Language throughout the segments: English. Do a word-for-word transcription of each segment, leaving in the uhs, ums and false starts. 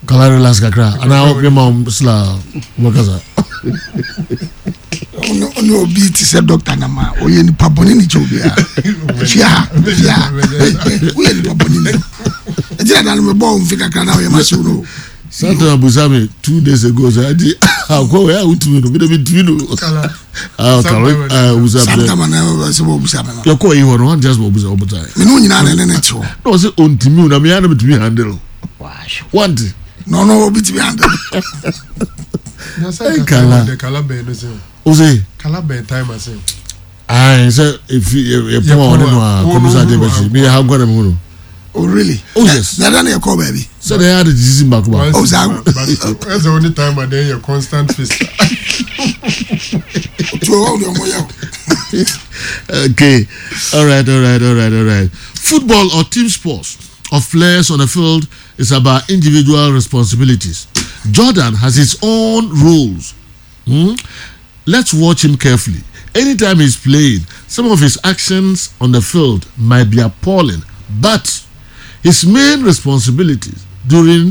Kala relax kakra. And I hope your mom sla wakaza. No no be to say doctor nama. Oye ni paboni ni chobia. Fia fia. Oye ni paboni ni. Ejira na me bo mfika kana oye masuno. Santa Abusame two days ago said, "How go where would you be the twin?" Ah, Kala Abusame. Santa mana se bo Abusame. You call you one just Abusame over time. Me no nyina na na cho. No say on timi na me ya na me timi handle. One. No no be timi handle. Na say Kala de Kala be no say. Ose Kala be time ase. Ah, say if you put on no komisa de be me ha gwara me no. Oh really? Oh yes. Na na call baby. So they had the disease back back. Oh so that's the only time and then your constant fist. Okay. All right, all right, all right, all right. Football or team sports of players on the field is about individual responsibilities. Jordan has his own rules. Hmm? Let's watch him carefully. Anytime he's playing, some of his actions on the field might be appalling, but his main responsibilities during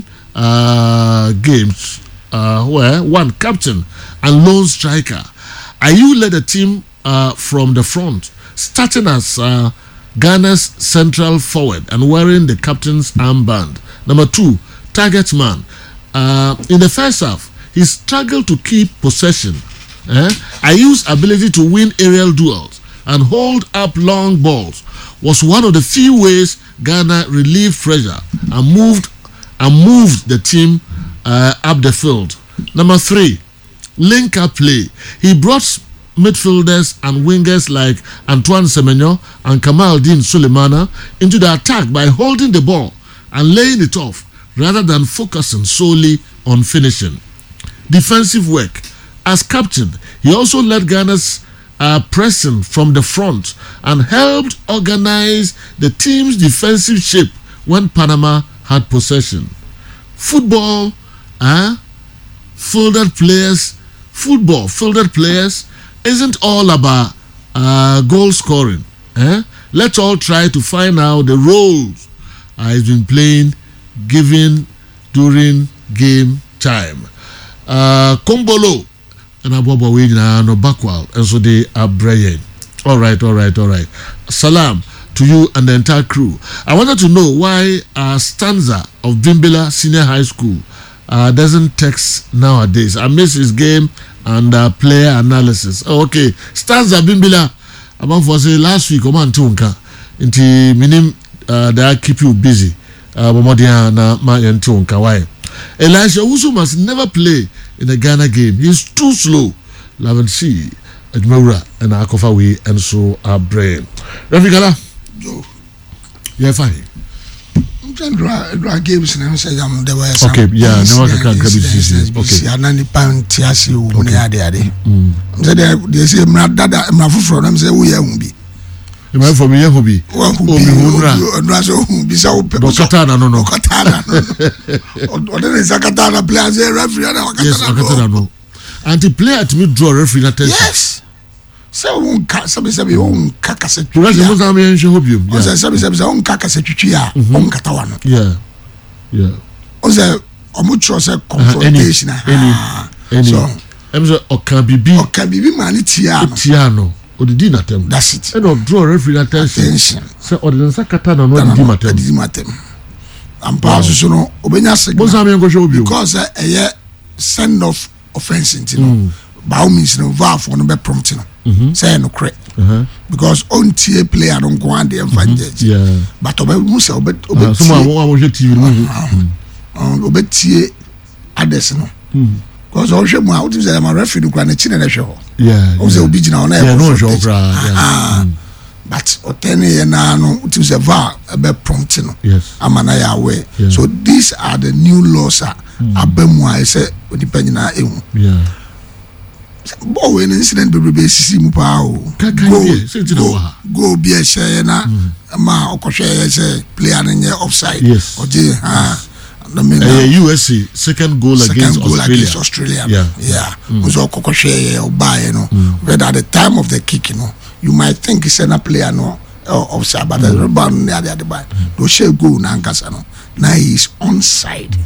uh, games uh, were one, captain and lone striker. Ayew led the team uh, from the front, starting as uh, Ghana's central forward and wearing the captain's armband. Number two, target man. Uh, in the first half, he struggled to keep possession. Eh? Ayew's ability to win aerial duels and hold up long balls was one of the few ways Ghana relieved pressure and moved and moved the team uh, up the field. Number three, link-up play. He brought midfielders and wingers like Antoine Semenyo and Kamaldeen Sulemana into the attack by holding the ball and laying it off rather than focusing solely on finishing. Defensive work. As captain, he also led Ghana's uh, pressing from the front and helped organize the team's defensive shape when Panama had possession. Football, uh, fielded players, football, fielded players isn't all about uh, goal scoring. Eh? Let's all try to find out the roles uh, he's been playing, given during game time. Uh, Kombolo and Abobo Wina no Bakwal, and so they are brilliant. All right, all right, all right. Salam to you and the entire crew. I wanted to know why a stanza of Bimbila Senior High School uh, doesn't text nowadays. I miss his game and uh, player analysis. Oh, okay, stanza Bimbila. About for say last week, Oman Tunka, into minim uh, that keep you busy. Uh, na ma Tunka. Why? Elisha Owusu must never play in a Ghana game. He's too slow. Laven C, Edmura, and Akofa we and so our brain. Rafikala? Yeah, fine. Dra games and say um there were some. Okay, yeah, no one can grab okay. Anani pound tiasi u mune ade ade. Say they say mra dada mra fufro na say wo ya humbi. E ma for me ya humbi. O mi hunra. Nra so humbi sa o pe. Katana no no. Katana no. O dey say katana play as a referee na katana. Yes, katana no. And the player to me draw referee attention. Yes. So on ka sabi sabi on kaka se twitwi. Because most am yen hobium. O say sabi sabi on kaka se twitwi a on katawa no. Yeah. Yeah. O say omo tro say confrontation ah. Any. So em say okabibi. Okabibi man tia no. Tia no. Odidi na tem. That's it. And of draw referee attention. Say ordinance katana no odidi matem. Odidi matem. Am pa so no obenya signal. Most am yen go show hobium. Because eh send off offense you know. By all means no va for no be prompting. Mm-hmm. Say no correct uh-huh. Because on T A player don't go on the advantage. Yeah. But obe musa obe obe someone want watch T V no. Um obe T A others no. Because all shey mo out is my referee no kwa na chi na na hwe ho. Yeah. O say obi gina on na. Yeah, no show bra. But otene na no it is a va be prompting no. Yes. Amana ya aware. Yeah. So these are the new laws ah abemu I say odipa nyina ehu. Yeah. But when incident be be sisi mu pa o go go be a share na ma okoshe say player na offside oje ha I mean U S A second goal second against goal Australia. against Australia yeah yeah so okoshe o ba you know but at the time of the kick you know you might think it's a player no offside but the rebound near the other by do she go na nkasa no now he is onside.